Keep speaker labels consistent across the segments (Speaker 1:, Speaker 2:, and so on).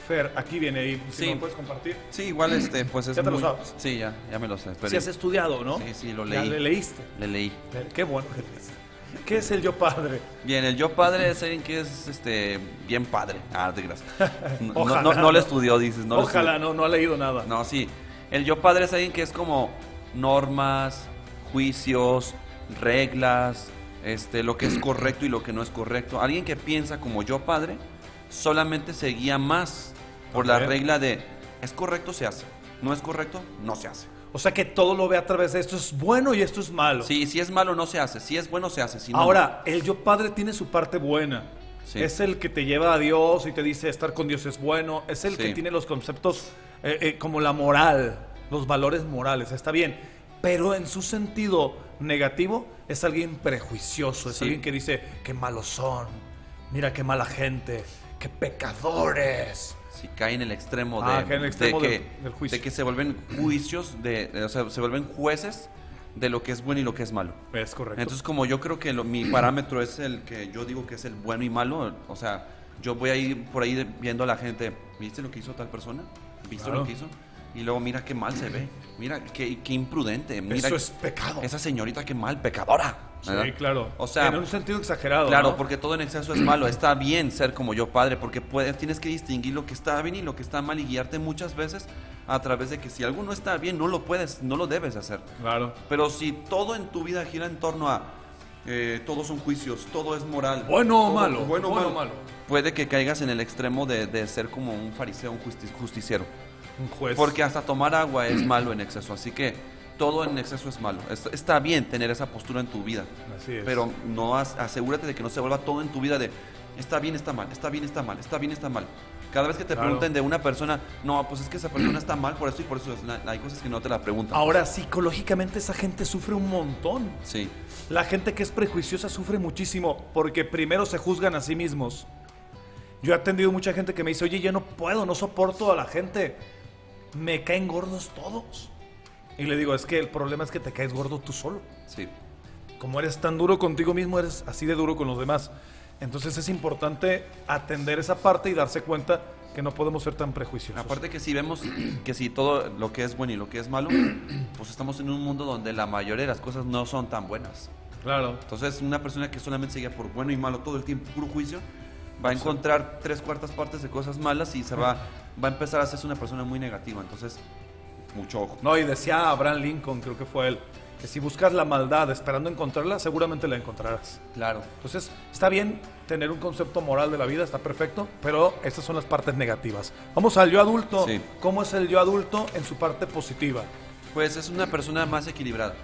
Speaker 1: Fer, aquí viene y si
Speaker 2: Sí.
Speaker 1: me lo puedes compartir.
Speaker 2: Sí, igual pues es
Speaker 1: ¿Ya te lo
Speaker 2: muy...
Speaker 1: sabes?
Speaker 2: Sí, ya me lo sé. Pero
Speaker 1: Si has estudiado, ¿no?
Speaker 2: Sí, lo
Speaker 1: Ya
Speaker 2: leí.
Speaker 1: le leíste.
Speaker 2: Le leí.
Speaker 1: Qué bueno que leíste. ¿Qué es el yo padre?
Speaker 2: Bien, el yo padre es alguien que es bien padre. Ah, no te creas.
Speaker 1: Ojalá,
Speaker 2: No lo estudió, dices. No lo
Speaker 1: Ojalá,
Speaker 2: estudió.
Speaker 1: no ha leído nada.
Speaker 2: No, sí. El yo padre es alguien que es como normas, juicios, reglas, lo que es correcto y lo que no es correcto. Alguien que piensa como yo padre solamente se guía más por la
Speaker 1: Ok.
Speaker 2: regla de es correcto, se hace. No es correcto, no se hace.
Speaker 1: O sea que todo lo ve a través de esto es bueno y esto es malo.
Speaker 2: Sí, si es malo, no se hace. Si es bueno, se hace. Si no,
Speaker 1: Ahora, el yo padre tiene su parte buena.
Speaker 2: Sí.
Speaker 1: Es el que te lleva a Dios y te dice estar con Dios es bueno. Es el
Speaker 2: Sí.
Speaker 1: que tiene los conceptos como la moral, los valores morales. Está bien. Pero en su sentido negativo es alguien prejuicioso. Es
Speaker 2: Sí.
Speaker 1: alguien que dice qué malos son. Mira qué mala gente. Qué pecadores.
Speaker 2: Si cae en el extremo
Speaker 1: cae en el extremo del juicio.
Speaker 2: de que se vuelven juicios, o sea, se vuelven jueces de lo que es bueno y lo que es malo.
Speaker 1: Es correcto.
Speaker 2: Entonces, como yo creo que mi parámetro es el que yo digo que es el bueno y malo, o sea, yo voy a ir por ahí viendo a la gente, ¿viste lo que hizo tal persona? ¿Viste
Speaker 1: Claro.
Speaker 2: lo que hizo? Y luego mira qué mal se ve, mira qué imprudente, mira
Speaker 1: Eso es pecado.
Speaker 2: esa señorita qué mal, pecadora. ¿verdad?
Speaker 1: Sí, claro.
Speaker 2: O sea,
Speaker 1: en un sentido exagerado.
Speaker 2: claro,
Speaker 1: ¿no?
Speaker 2: porque todo en exceso es malo. Está bien ser como yo, padre, porque tienes que distinguir lo que está bien y lo que está mal y guiarte muchas veces a través de que si algo no está bien, no lo debes hacer.
Speaker 1: Claro.
Speaker 2: Pero si todo en tu vida gira en torno a todos son juicios, todo es moral,
Speaker 1: Bueno o
Speaker 2: todo-
Speaker 1: malo.
Speaker 2: bueno o
Speaker 1: bueno
Speaker 2: malo,
Speaker 1: o malo.
Speaker 2: puede que caigas en el extremo de ser como un fariseo, un justiciero.
Speaker 1: Un juez.
Speaker 2: Porque hasta tomar agua es malo en exceso, así que todo en exceso es malo. Está bien tener esa postura en tu vida,
Speaker 1: Así es.
Speaker 2: pero no asegúrate de que no se vuelva todo en tu vida de está bien, está mal, está bien, está mal, está bien, está mal. Cada vez que te
Speaker 1: Claro.
Speaker 2: pregunten de una persona, no, pues es que esa persona está mal por eso y por eso. Hay cosas que no te la preguntan.
Speaker 1: Ahora, psicológicamente esa gente sufre un montón.
Speaker 2: Sí,
Speaker 1: La gente que es prejuiciosa sufre muchísimo porque primero se juzgan a sí mismos. Yo he atendido mucha gente que me dice, oye, yo no puedo, no soporto a la gente. Me caen gordos todos. Y le digo, es que el problema es que te caes gordo tú solo.
Speaker 2: sí.
Speaker 1: Como eres tan duro contigo mismo, eres así de duro con los demás. Entonces es importante atender esa parte y darse cuenta que no podemos ser tan prejuiciosos.
Speaker 2: Aparte que si vemos que si todo lo que es bueno y lo que es malo, pues estamos en un mundo donde la mayoría de las cosas no son tan buenas.
Speaker 1: Claro.
Speaker 2: Entonces una persona que solamente se guía por bueno y malo todo el tiempo, puro juicio, va a encontrar 3/4 partes de cosas malas y va a empezar a hacerse una persona muy negativa. Entonces, mucho ojo.
Speaker 1: No, y decía Abraham Lincoln, creo que fue él, que si buscas la maldad esperando encontrarla, seguramente la encontrarás.
Speaker 2: Claro.
Speaker 1: Entonces, está bien tener un concepto moral de la vida, está perfecto, pero estas son las partes negativas. Vamos al yo adulto.
Speaker 2: Sí.
Speaker 1: ¿Cómo es el yo adulto en su parte positiva?
Speaker 2: Pues es una persona más equilibrada.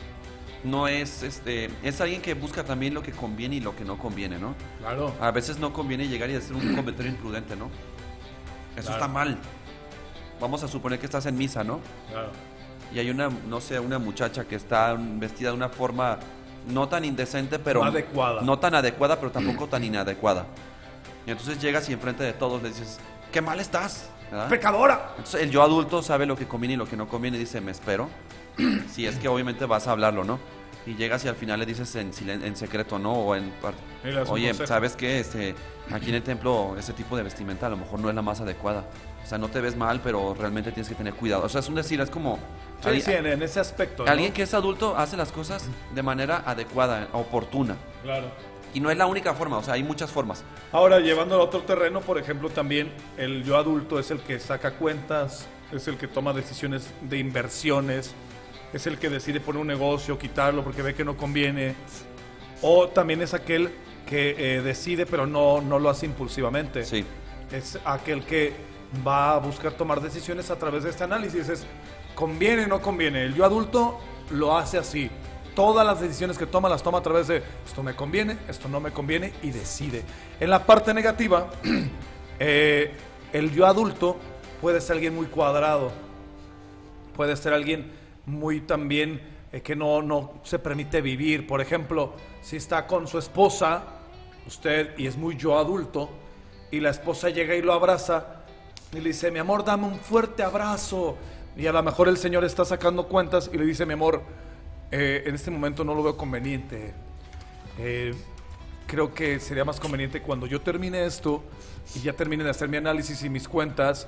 Speaker 2: No es es alguien que busca también lo que conviene y lo que no conviene, ¿no?
Speaker 1: Claro.
Speaker 2: A veces no conviene llegar y hacer un comentario imprudente, ¿no? Eso
Speaker 1: Claro.
Speaker 2: está mal. Vamos a suponer que estás en misa, ¿no?
Speaker 1: Claro.
Speaker 2: Y hay una muchacha que está vestida de una forma no tan indecente, pero
Speaker 1: No adecuada.
Speaker 2: no tan adecuada, pero tampoco tan inadecuada. Y entonces llegas y enfrente de todos le dices, qué mal estás, ¿verdad?
Speaker 1: ¡Pecadora!
Speaker 2: Entonces el yo adulto sabe lo que conviene y lo que no conviene y dice, me espero. Si es que obviamente vas a hablarlo, ¿no? Y llegas y al final le dices en secreto, ¿no? O
Speaker 1: Y le das un
Speaker 2: oye,
Speaker 1: consejo.
Speaker 2: ¿sabes qué? Aquí en el templo ese tipo de vestimenta a lo mejor no es la más adecuada. O sea, no te ves mal, pero realmente tienes que tener cuidado. O sea, es un decir, es como...
Speaker 1: Sí, sí, en ese aspecto, ¿no?
Speaker 2: Alguien que es adulto hace las cosas de manera adecuada, oportuna.
Speaker 1: Claro.
Speaker 2: Y no es la única forma, o sea, hay muchas formas.
Speaker 1: Ahora, llevándolo a otro terreno, por ejemplo, también el yo adulto es el que saca cuentas, es el que toma decisiones de inversiones, es el que decide poner un negocio, quitarlo porque ve que no conviene. O también es aquel que decide pero no lo hace impulsivamente.
Speaker 2: Sí.
Speaker 1: Es aquel que va a buscar tomar decisiones a través de este análisis. Es conviene o no conviene. El yo adulto lo hace así. Todas las decisiones que toma las toma a través de esto me conviene, esto no me conviene y decide. En la parte negativa, el yo adulto puede ser alguien muy cuadrado, puede ser alguien muy también que no se permite vivir. Por ejemplo, si está con su esposa, usted, y es muy yo adulto, y la esposa llega y lo abraza y le dice, mi amor, dame un fuerte abrazo. Y a lo mejor el señor está sacando cuentas y le dice, mi amor, en este momento no lo veo conveniente. creo que sería más conveniente cuando yo termine esto y ya termine de hacer mi análisis y mis cuentas,